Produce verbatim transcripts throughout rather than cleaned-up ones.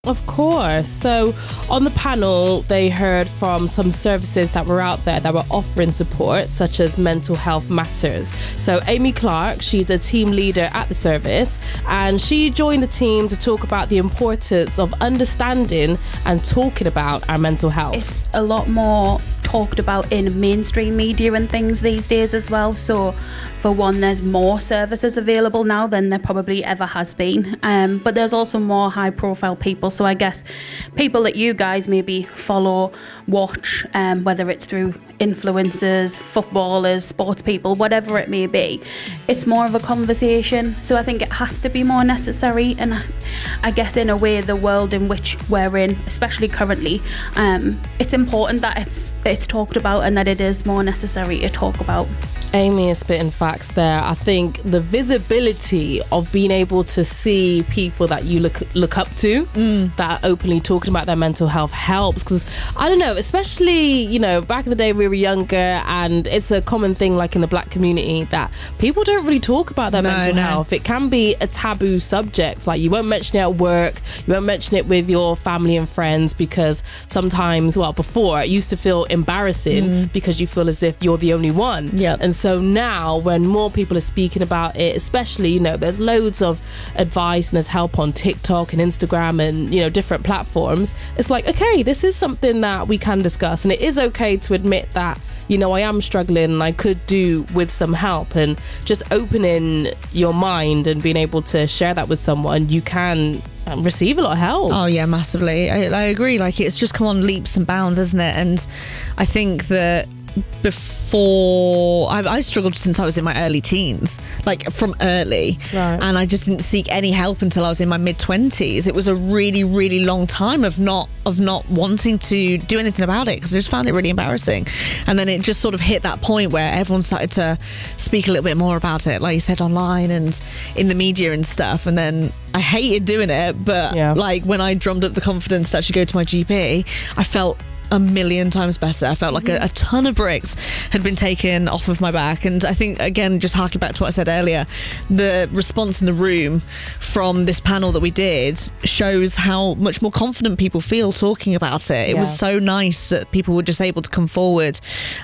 Of course. So on the panel, they heard from some services that were out there that were offering support, such as Mental Health Matters. So Amy Clark, she's a team leader at the service, and she joined the team to talk about the importance of understanding and talking about our mental health. It's a lot more talked about in mainstream media and things these days as well. So for one, there's more services available now than there probably ever has been. Um, but there's also more high profile people. So I guess people that you guys maybe follow, watch, um, whether it's through influencers, footballers, sports people, whatever it may be, it's more of a conversation. So I think it has to be more necessary. And I guess in a way, the world in which we're in, especially currently, um, it's important that it's it's talked about and that it is more necessary to talk about. Amy is spitting facts there. I think the visibility of being able to see people that you look look up to mm. that are openly talking about their mental health helps, because I don't know, especially, you know, back in the day we were younger, and it's a common thing like in the black community that people don't really talk about their no, mental no. health. It can be a taboo subject. Like, you won't mention it at work, you won't mention it with your family and friends, because sometimes, well, before it used to feel embarrassing mm. because you feel as if you're the only one. Yep. And so now when more people are speaking about it, especially, you know, there's loads of advice and there's help on TikTok and Instagram and, you know, different platforms. It's like, okay, this is something that we can discuss, and it is okay to admit that, you know, I am struggling and I could do with some help. And just opening your mind and being able to share that with someone, you can um, receive a lot of help. Oh yeah, massively. I, I agree. Like, it's just come on leaps and bounds, isn't it? And I think that before I, I struggled since I was in my early teens, like from early, right. and I just didn't seek any help until I was in my mid twenties. It was a really, really long time of not of not wanting to do anything about it, because I just found it really embarrassing. And then it just sort of hit that point where everyone started to speak a little bit more about it, like you said, online and in the media and stuff. And then I hated doing it, but yeah. like when I drummed up the confidence to actually go to my G P, I felt a million times better. I felt like a, a ton of bricks had been taken off of my back. And I think, again, just harking back to what I said earlier, the response in the room from this panel that we did shows how much more confident people feel talking about it. It yeah. was so nice that people were just able to come forward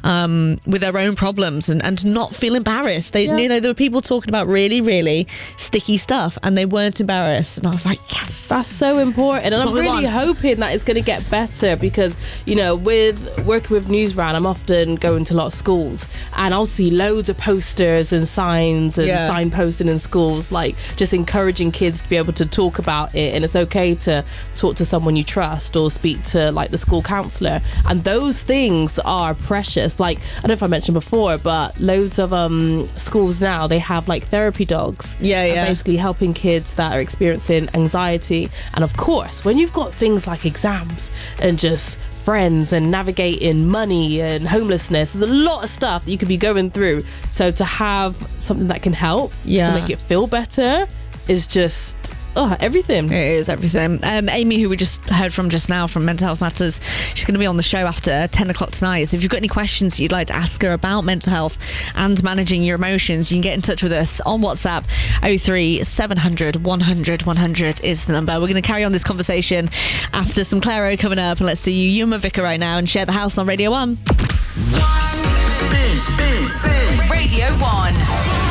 um, with their own problems and, and not feel embarrassed. They, yeah. you know, there were people talking about really, really sticky stuff and they weren't embarrassed. And I was like, yes, that's so important. And I'm really hoping that it's going to get better, because, you know, with working with Newsround, I'm often going to a lot of schools, and I'll see loads of posters and signs and yeah. signposting in schools, like just encouraging kids to be able to talk about it. And it's okay to talk to someone you trust or speak to like the school counsellor. And those things are precious. Like, I don't know if I mentioned before, but loads of um schools now, they have like therapy dogs. Yeah, yeah. Basically helping kids that are experiencing anxiety. And of course, when you've got things like exams and just friends and navigating money and homelessness, there's a lot of stuff that you could be going through. So to have something that can help yeah. to make it feel better is just oh, everything. It is everything. Um, Amy, who we just heard from just now from Mental Health Matters, she's going to be on the show after ten o'clock tonight. So if you've got any questions that you'd like to ask her about mental health and managing your emotions, you can get in touch with us on WhatsApp. oh three seven hundred one hundred one hundred is the number. We're going to carry on this conversation after some Clairo coming up, and let's do you Yuma Vicar right now and Share the House on Radio one. B B C Radio one.